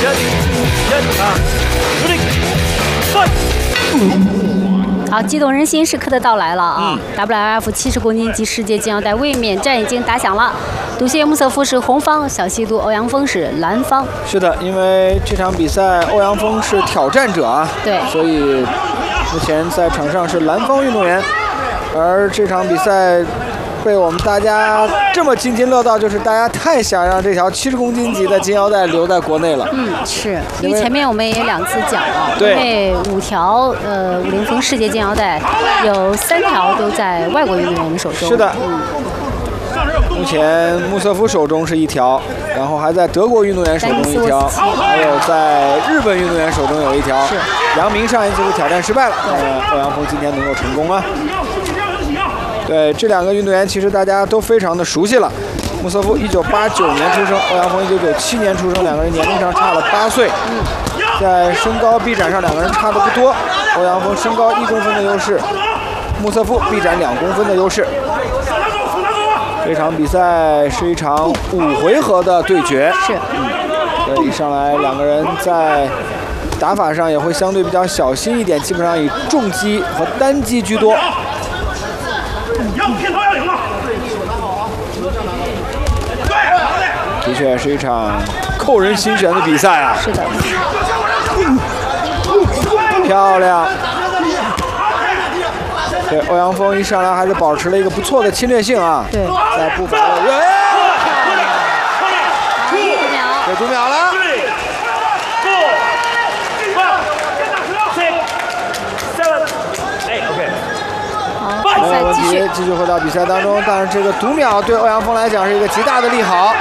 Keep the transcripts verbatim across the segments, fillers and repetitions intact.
好，激动人心时刻的到来了啊、嗯、！W L F 七十公斤级世界金腰带卫冕战已经打响了，杜谢穆瑟夫是红方，小西都欧阳锋是蓝方。 是的，因为这场比赛欧阳锋是挑战者啊， 对， 所以目前在场上是蓝方运动员，而这场比赛被我们大家这么津津乐道，就是大家太想让这条七十公斤级的金腰带留在国内了。 嗯，是因为前面我们也两次讲了， 对， 因为五条呃五零峰世界金腰带有三条都在外国运动员的手中。 是的， 嗯。 目前穆瑟夫手中是一条，然后还在德国运动员手中一条，还有在日本运动员手中有一条。 是。 杨明上一次是挑战失败了，当然欧阳锋今天能够成功啊。对，这两个运动员其实大家都非常的熟悉了。穆瑟夫一九八九年出生，欧阳锋一九九七年出生，两个人年龄上差了八岁。 嗯， 在身高臂展上两个人差的不多，欧阳锋身高一公分的优势，穆瑟夫臂展两公分的优势。这场比赛是一场五回合的对决。 是。 嗯，对，一上来两个人在打法上也会相对比较小心一点，基本上以重击和单击居多。要片头要领了，的确是一场扣人心弦的比赛啊！ 是的， 漂亮。对，欧阳锋一上来还是保持了一个不错的侵略性啊！ 对， 在步伐的， 对，读秒， 对，读秒了。没有问题，继续回到比赛当中。但是这个读秒对欧阳锋来讲是一个极大的利好。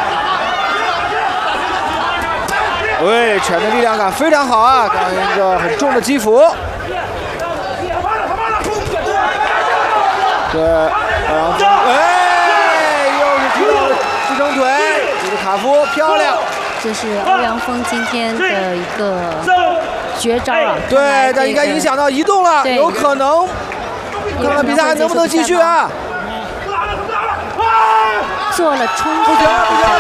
对，拳的力量感非常好啊，刚刚一个很重的击斧。对，欧阳锋，哎，又是踢到了支撑腿，这个卡夫漂亮。 这是欧阳锋今天的一个绝招啊！ 对，但应该影响到移动了，有可能。看看比赛还能不能继续啊？ 做了冲突，不行不行